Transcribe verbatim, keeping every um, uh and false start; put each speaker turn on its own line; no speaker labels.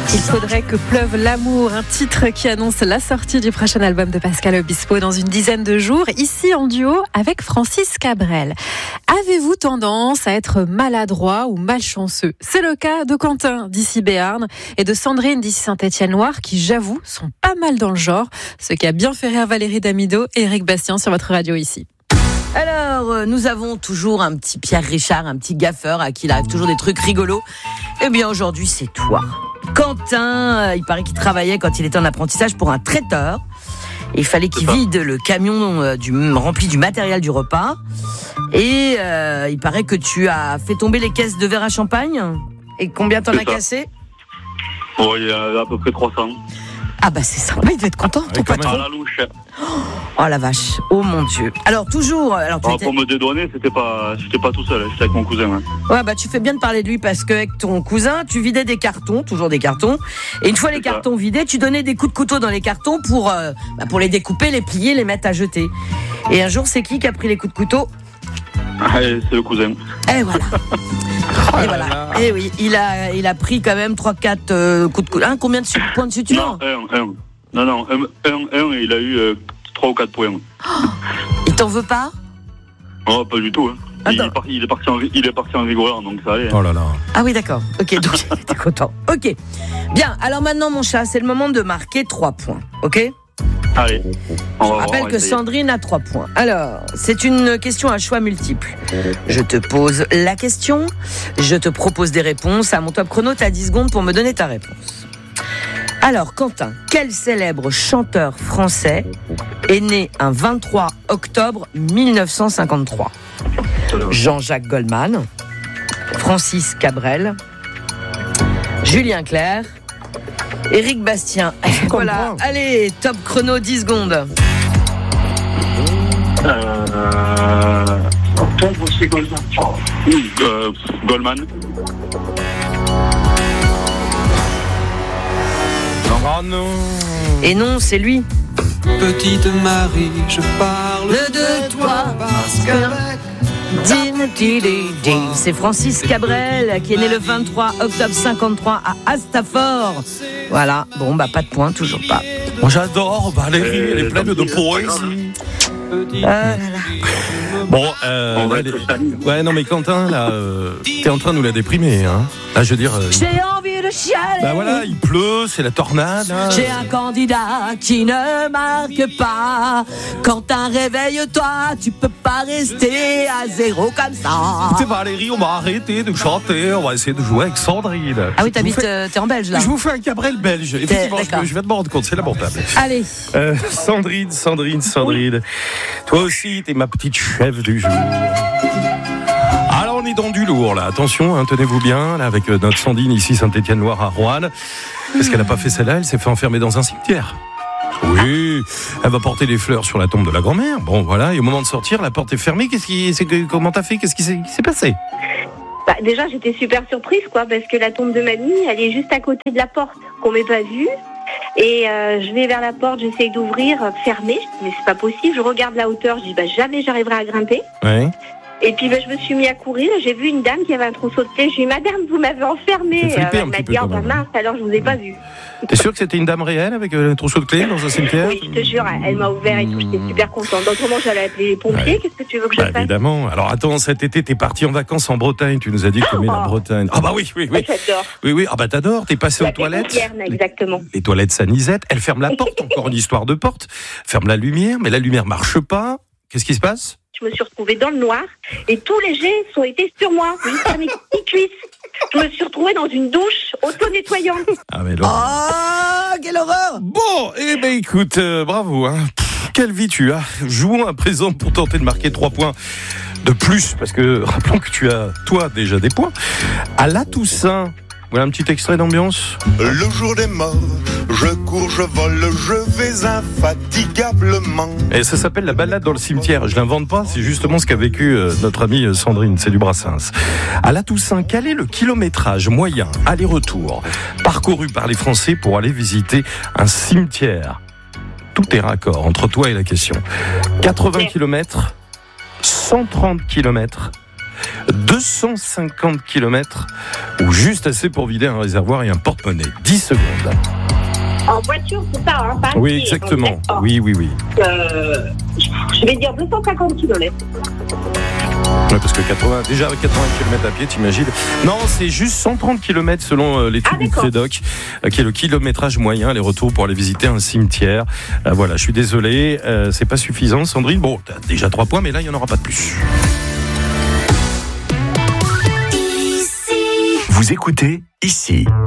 Il faudrait que pleuve l'amour, un titre qui annonce la sortie du prochain album de Pascal Obispo dans une dizaine de jours, ici en duo avec Francis Cabrel. Avez-vous tendance à être maladroit ou malchanceux ? C'est le cas de Quentin d'ici Béarn et de Sandrine d'ici Saint-Étienne-Loire qui, j'avoue, sont pas mal dans le genre, ce qui a bien fait rire Valérie Damido et Eric Bastien sur votre radio ici.
Alors, nous avons toujours un petit Pierre Richard, un petit gaffeur à qui il arrive toujours des trucs rigolos. Eh bien, aujourd'hui, c'est toi. Quentin, il paraît qu'il travaillait quand il était en apprentissage pour un traiteur. Et il fallait qu'il vide le camion du, rempli du matériel du repas. Et euh, il paraît que tu as fait tomber les caisses de verre à champagne. Et combien t'en as cassé ?
Oh, il y a à peu près trois cents.
Ah bah c'est sympa, il devait être content, ton patron.
À la louche.
Oh la vache, oh mon Dieu. Alors toujours... Alors, tu
alors,
étais...
Pour me dédouaner, c'était pas, j'étais pas tout seul, j'étais avec mon cousin. Hein.
Ouais bah tu fais bien de parler de lui parce qu'avec ton cousin, tu vidais des cartons, toujours des cartons. Et une fois les cartons vidés, tu donnais des coups de couteau dans les cartons pour, euh, bah, pour les découper, les plier, les mettre à jeter. Et un jour, c'est qui qui a pris les coups de couteau ?
Ah, c'est le cousin.
Et voilà. Et voilà. Et oui, il a, il a pris quand même trois quatre euh, coups de couteau. Hein, combien de su- points de suture ?
Non, un, un. Non, non, un, un, un, et il a eu euh, trois ou quatre points.
Oh, il t'en veut pas ?
Oh, pas du tout. Hein. Il, est parti, il, est parti en, il est parti en vigoreur, donc ça allait.
Oh là là.
Ah oui, d'accord. Ok, donc il était content. Ok. Bien, alors maintenant, mon chat, c'est le moment de marquer trois points. Ok ?
Allez. On va
Je rappelle
voir,
que Sandrine a trois points. Alors, c'est une question à choix multiple. Je te pose la question, je te propose des réponses. À mon top chrono, tu as dix secondes pour me donner ta réponse. Alors, Quentin, quel célèbre chanteur français est né un vingt-trois octobre mille neuf cent cinquante-trois ? Jean-Jacques Goldman, Francis Cabrel, Julien Clerc, Eric Bastien. Voilà, allez, top chrono, dix secondes.
Euh... c'est Goldman. Euh, Goldman.
Oh non.
Et non, c'est lui.
Petite Marie, je parle
de toi parce que... C'est Francis Cabrel qui est né le vingt-trois octobre cinquante-trois à Astafort. Voilà, bon bah pas de points, toujours pas.
Moi j'adore Valérie, elle est pleine de poésie.
Ah là là.
Bon, euh, ouais, les... ouais, non mais Quentin, là, euh, t'es en train de nous la déprimer, hein. Là, je veux dire. Euh...
J'ai envie de chialer.
Bah voilà, il pleut, c'est la tornade. Hein.
J'ai un candidat qui ne marque pas. Quentin, réveille-toi, tu peux pas rester à zéro comme ça.
Écoutez Valérie, on va arrêter de chanter, on va essayer de jouer avec Sandrine.
Ah oui, t'habites,
fais...
euh, t'es en Belge là.
Je vous fais un Cabrel belge. Effectivement, je, je vais te me rendre compte, c'est lamentable.
Allez.
Euh, Sandrine, Sandrine, Sandrine. Toi aussi, t'es ma petite chef du jour. Alors on est dans du lourd là, attention, hein, tenez-vous bien là, avec notre Sandrine ici Saint-Étienne-Loire à Roanne. Parce qu'elle n'a pas fait celle-là, elle s'est fait enfermer dans un cimetière. Oui, elle va porter les fleurs sur la tombe de la grand-mère. Bon voilà, et au moment de sortir, la porte est fermée. Qu'est-ce qui, c'est, comment t'as fait ? Qu'est-ce qui s'est, qui s'est passé ?
Bah, déjà j'étais super surprise quoi, parce que la tombe de mamie, elle est juste à côté de la porte qu'on m'ait pas vue. Et euh, je vais vers la porte, j'essaye d'ouvrir, fermée, mais c'est pas possible. Je regarde la hauteur, je dis bah jamais j'arriverai à grimper.
Ouais.
Et puis bah, je me suis mis à courir, j'ai vu une dame qui avait un trousseau de clés. Je lui ai dit madame, vous m'avez enfermée.
Euh, elle
m'a dit oh bah mince, alors je vous ai pas vu.
T'es sûr que c'était une dame réelle avec un trousseau de clés dans un cimetière ?
Oui, je te jure, elle m'a ouvert et tout, j'étais super contente. D'autrement, j'allais appeler les pompiers, ouais. Qu'est-ce que tu veux que je
bah,
fasse ?
Évidemment. Alors attends, cet été, t'es parti en vacances en Bretagne, tu nous as dit que t'aimais oh. la Bretagne. Ah bah oui, oui, oui.
Oh, j'adore.
Oui, oui, ah bah t'adores, t'es passé
la
aux toilettes.
Exactement.
Les toilettes Sanisette, elle ferme la porte, encore une histoire de porte. Ferme la lumière, mais la lumière marche pas. Qu'est-ce qui se passe ?
Je me suis retrouvée dans le noir et tous les jets sont été sur moi, jusqu'à mes petites cuisses. Je me suis retrouvée dans une douche auto-nettoyante.
Ah mais l'horreur.
Oh, quelle horreur!
Bon, eh ben écoute, euh, bravo, hein. Pff, quelle vie tu as. Jouons à présent pour tenter de marquer trois points de plus, parce que rappelons que tu as, toi, déjà des points. À la Toussaint, voilà un petit extrait d'ambiance.
Le jour des morts, je cours, je vole, je vais infatigablement.
Et ça s'appelle la balade dans le cimetière. Je l'invente pas, c'est justement ce qu'a vécu euh, notre amie Sandrine, c'est du Brassens. À la Toussaint, quel est le kilométrage moyen, aller-retour, parcouru par les Français pour aller visiter un cimetière ? Tout est raccord entre toi et la question. quatre-vingts kilomètres, cent trente kilomètres deux cent cinquante kilomètres ou juste assez pour vider un réservoir et un porte-monnaie. dix secondes.
En voiture, c'est ça, hein, pas à
Oui,
pied,
exactement.
on est
Oui, oui, oui.
Euh, je vais dire deux cent cinquante kilomètres.
Ouais, parce que quatre-vingts, déjà avec quatre-vingts kilomètres à pied, t'imagines. Non, c'est juste cent trente kilomètres selon euh, l'étude
Ah,
du Crédoc, euh, qui est le kilométrage moyen, les retours pour aller visiter un cimetière. Euh, voilà, je suis désolé, euh, c'est pas suffisant, Sandrine. Bon, t'as déjà trois points, mais là, il n'y en aura pas de plus.
Vous écoutez ici.